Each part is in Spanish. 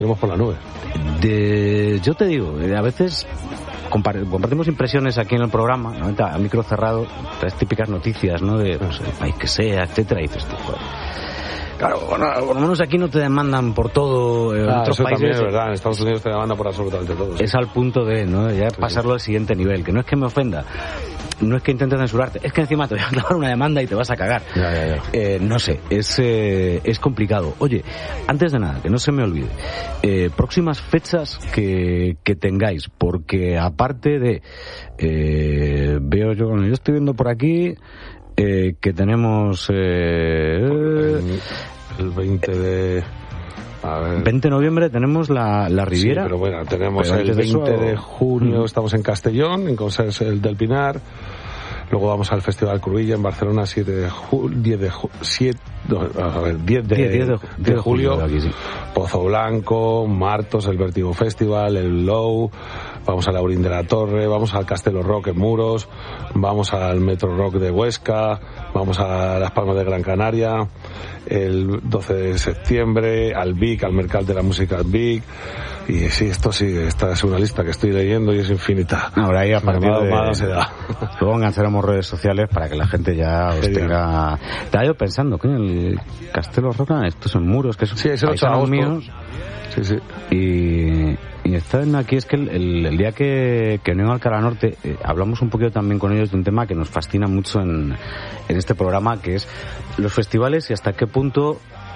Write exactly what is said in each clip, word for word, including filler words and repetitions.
Iremos por la nube. De, yo te digo, a veces compartimos impresiones aquí en el programa, ¿no? A micro cerrado, las típicas noticias, ¿no? De pues, el país que sea, etcétera, y dices tú, joder. Claro, bueno, por lo menos aquí no te demandan por todo. En ah, otros eso países también es verdad. En Estados Unidos te demandan por absolutamente todo. Sí. Es al punto de, ¿no? Ya sí, pasarlo sí. al siguiente nivel. Que no es que me ofenda, no es que intente censurarte, es que encima te voy a clavar una demanda y te vas a cagar. Ya, ya, ya. Eh, no sé, es, eh, es complicado. Oye, antes de nada, que no se me olvide, eh, próximas fechas que, que tengáis, porque aparte de, eh, veo yo, yo estoy viendo por aquí, eh, que tenemos... Eh, el, el veinte de... A ver. veinte de noviembre tenemos la, la Riviera. Sí, pero bueno, tenemos pero el veinte de, de junio, mm. estamos en Castellón, en Consens el del Pinar. Luego vamos al Festival Crubilla en Barcelona, siete de julio, diez de julio, a ver, diez de, diez de, de, de, de julio, julio aquí, sí. Pozo Blanco, Martos, el Vértigo Festival, el Low, vamos a Laurín de la Torre, vamos al Castelo Rock en Muros, vamos al Metro Rock de Huesca, vamos a Las Palmas de Gran Canaria, el doce de septiembre, al Vic, al Mercat de la Música al Vic. Y sí, esto sí, esta es una lista que estoy leyendo y es infinita. Ahora ahí a partir de... de... se da. Luego lanzaremos redes sociales para que la gente ya os Genial. tenga... Estaba yo pensando, coño, el Castelo Roca, estos son muros, que son sí, es el ocho de agosto. Míos. Sí, sí. Y, y están aquí, es que el, el, el día que, que vinieron al Alcalá Norte, eh, hablamos un poquito también con ellos de un tema que nos fascina mucho en, en este programa, que es los festivales y hasta qué punto...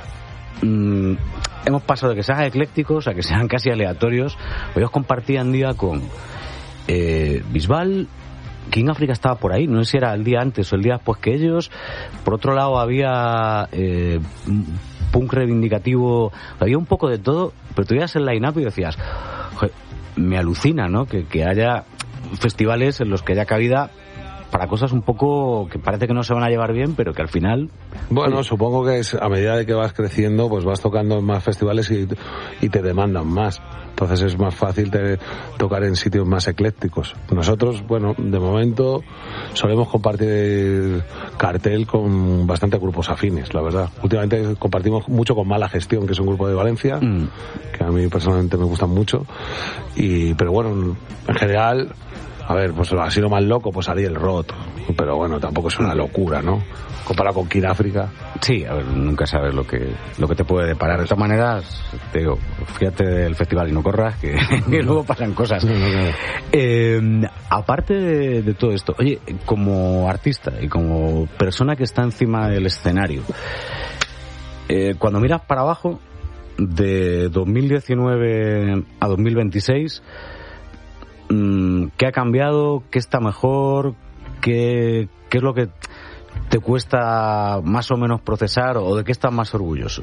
Mm, hemos pasado de que sean eclécticos a que sean casi aleatorios. Hoy os compartían día con eh, Bisbal, King África estaba por ahí, no sé si era el día antes o el día después que ellos. Por otro lado había eh, punk reivindicativo, había un poco de todo, pero tú ibas en line-up y decías, joder, me alucina, ¿no? Que, que haya festivales en los que haya cabida para cosas un poco que parece que no se van a llevar bien, pero que al final... Bueno, oye, supongo que es a medida de que vas creciendo, pues vas tocando en más festivales y, y te demandan más. Entonces es más fácil te, tocar en sitios más eclécticos. Nosotros, bueno, de momento solemos compartir cartel con bastantes grupos afines, la verdad. Últimamente compartimos mucho con Mala Gestión, que es un grupo de Valencia, mm. que a mí personalmente me gustan mucho. Y, pero bueno, en general... A ver, pues así lo más loco, pues Ariel Roth. Pero bueno, tampoco es una locura, ¿no? Comparado con King África. Sí, a ver, nunca sabes lo que lo que te puede deparar. De todas maneras, te digo, fíjate del festival y no corras, que, que luego pasan cosas. No, no, no. Eh, aparte de, de todo esto, oye, como artista y como persona que está encima del escenario, eh, cuando miras para abajo, de dos mil diecinueve a dos mil veintiséis... ¿qué ha cambiado? ¿Qué está mejor? ¿Qué, qué es lo que te cuesta más o menos procesar o de qué estás más orgulloso?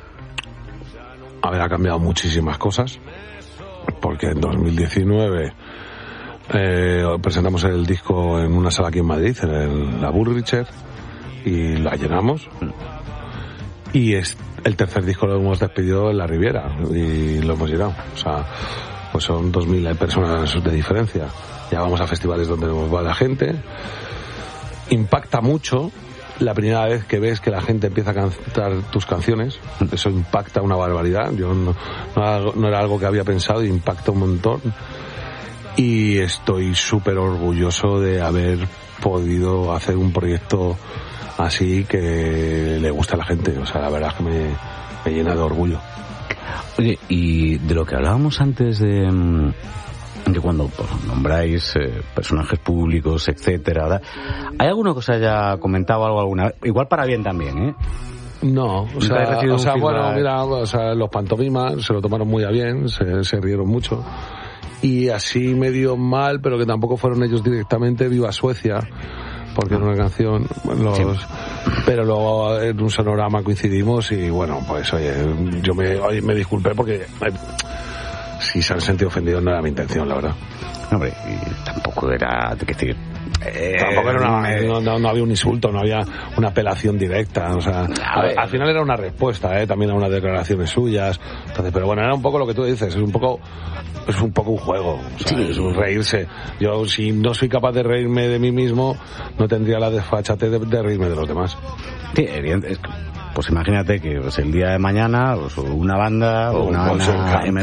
A ver, ha cambiado muchísimas cosas, porque en dos mil diecinueve eh, presentamos el disco en una sala aquí en Madrid, en la Bullricher, y la llenamos. Y es, el tercer disco lo hemos despedido en la Riviera y lo hemos llenado. O sea, pues son dos mil personas de diferencia. Ya vamos a festivales donde nos va la gente. Impacta mucho la primera vez que ves que la gente empieza a cantar tus canciones. Eso impacta una barbaridad. Yo no, no, no era algo que había pensado y impacta un montón. Y estoy súper orgulloso de haber podido hacer un proyecto así que le gusta a la gente. O sea, la verdad es que me, me llena de orgullo. Oye, y de lo que hablábamos antes de, de cuando pues, nombráis eh, personajes públicos, etcétera, ¿hay alguna cosa que haya comentado algo alguna vez? Igual para bien también, ¿eh? No, o sea, o sea bueno, mira, o sea, los pantomimas se lo tomaron muy a bien, se, se rieron mucho. Y así medio mal, pero que tampoco fueron ellos directamente, Viva Suecia, porque era una canción, los, sí. Pero luego en un sonorama coincidimos y bueno, pues oye, yo me, oye, me disculpé porque eh, si se han sentido ofendidos no era mi intención, la verdad. No, hombre, y tampoco era, de qué decir, Eh, tampoco era una, no, no, no había un insulto, no había una apelación directa, o sea, al, al final era una respuesta, ¿eh? También a unas declaraciones suyas, entonces, pero bueno, era un poco lo que tú dices, es un poco, es un poco un juego, o sea, sí. Es un reírse. Yo si no soy capaz de reírme de mí mismo, no tendría la desfachatez de, de reírme de los demás. Sí, evidente, pues imagínate que pues, el día de mañana pues, una banda o una, una